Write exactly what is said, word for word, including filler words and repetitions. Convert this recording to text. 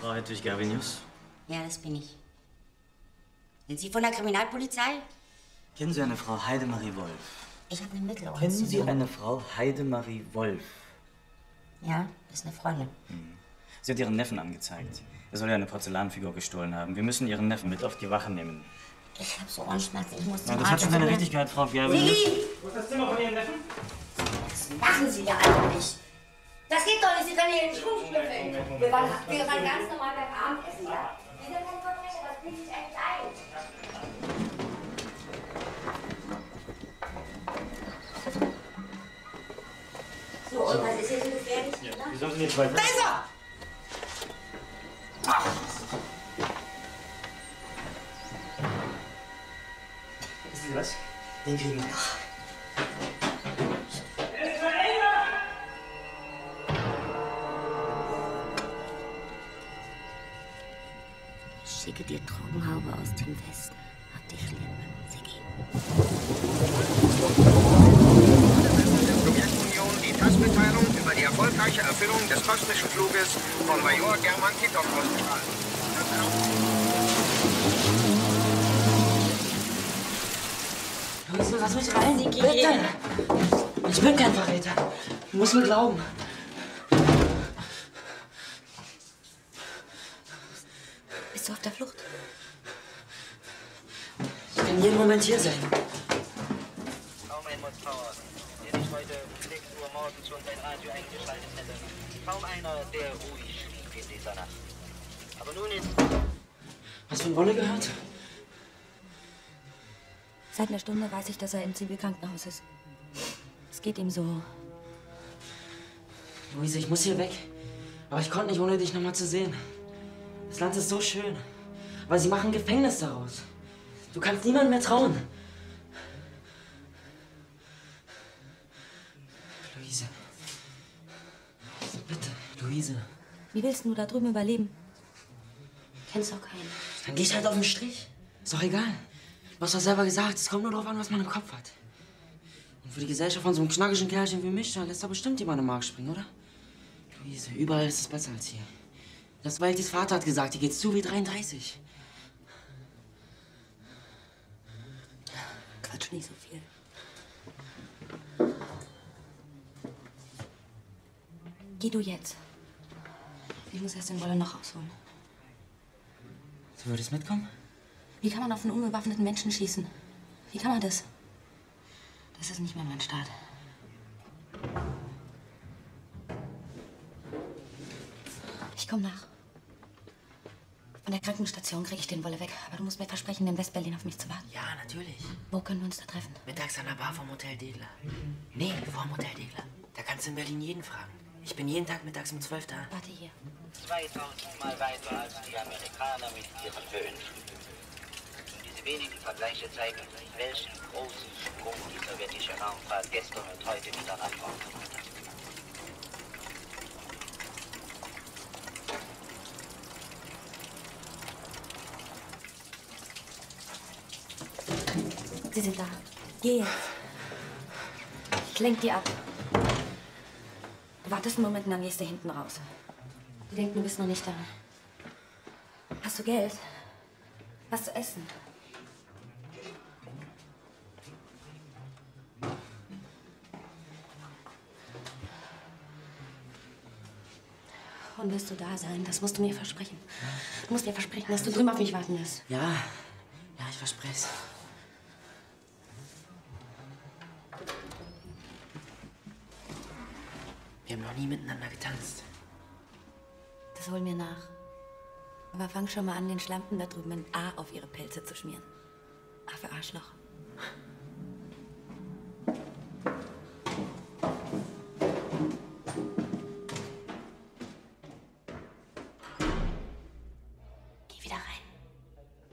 Frau Hedwig Gavinius? Ja, das bin ich. Sind Sie von der Kriminalpolizei? Kennen Sie eine Frau Heidemarie Wolf? Ich habe eine Mittelohrentzündung. Kennen Sie eine Frau Heidemarie Wolf? Ja, das ist eine Freundin. Hm. Sie hat ihren Neffen angezeigt. Er soll ja eine Porzellanfigur gestohlen haben. Wir müssen Ihren Neffen mit auf die Wache nehmen. Ich habe so Ohrenschmerzen, ich muss zum Ja, das Arzt. hat schon seine Richtigkeit, Frau Gavinius. Wo ist das Zimmer von Ihrem Neffen? Was machen Sie da eigentlich? Das geht doch nicht, Sie können hier nicht rumschnüffeln. Wir waren, wir waren ganz normal beim Abendessen, ja? Wir sind kein Verbrecher, das bildet sich eigentlich ein. So, und was ist hier so gefährlich? Ja, wie sollen Sie jetzt weiter? Da ist er! Ach. Wissen Sie was? Den kriegen wir noch. Schicke dir Trockenhaube aus dem Westen. Hab dich lieb, Siggi. Sowjetunion die Tassmitteilung über die erfolgreiche Erfüllung des kosmischen Fluges von Major German Titov ausgestrahlt. Luise, lass mich rein, Siggi. Bitte. Ich bin kein Verräter. Du musst mir glauben. Bist du auf der Flucht? Ich kann jeden Moment hier sein. Kaum ein Motor, der nicht heute um sechs Uhr morgens schon sein Radio eingeschaltet hätte. Kaum einer, der ruhig schlief in dieser Nacht. Aber nun ist... Hast du von Wolle gehört? Seit einer Stunde weiß ich, dass er im Zivilkrankenhaus ist. Es geht ihm so. Luise, ich muss hier weg. Aber ich konnte nicht, ohne dich noch mal zu sehen. Das Land ist so schön. Aber sie machen Gefängnis daraus. Du kannst niemandem mehr trauen. Luise. Bitte, Luise. Wie willst du da drüben überleben? Kennst doch keinen. Dann geh ich halt auf den Strich. Ist doch egal. Du hast doch selber gesagt, es kommt nur darauf an, was man im Kopf hat. Und für die Gesellschaft von so einem knackischen Kerlchen wie mich, da lässt doch bestimmt jemand im Mark springen, oder? Luise, überall ist es besser als hier. Das Waltis Vater hat gesagt, hier geht's zu wie dreiunddreißig. Quatsch nicht so viel. Geh du jetzt. Ich muss erst den Wolle noch rausholen. Du würdest mitkommen? Wie kann man auf einen unbewaffneten Menschen schießen? Wie kann man das? Das ist nicht mehr mein Staat. Ich komm nach. Von der Krankenstation kriege ich den Wolle weg. Aber du musst mir versprechen, in West-Berlin auf mich zu warten. Ja, natürlich. Wo können wir uns da treffen? Mittags an der Bar vom Hotel Degler. Nee, vorm Hotel Degler. Da kannst du in Berlin jeden fragen. Ich bin jeden Tag mittags um zwölf da. Warte hier. zweitausendmal weiter als die Amerikaner mit ihren Böen. Diese wenigen Vergleiche zeigen, welchen großen Sprung die sowjetische Raumfahrt gestern und heute wieder nach vorne gemacht hat. Sie sind da. Geh jetzt. Ich lenk die ab. Du wartest einen Moment und dann gehst du hinten raus. Die denken, du bist noch nicht da. Hast du Geld? Was zu essen? Und wirst du da sein? Das musst du mir versprechen. Du musst dir versprechen, dass du drüben auf mich warten wirst. Ja, ja, ich verspreche es. Wir haben noch nie miteinander getanzt. Das hol mir nach. Aber fang schon mal an, den Schlampen da drüben ein A auf ihre Pelze zu schmieren. A für Arschloch.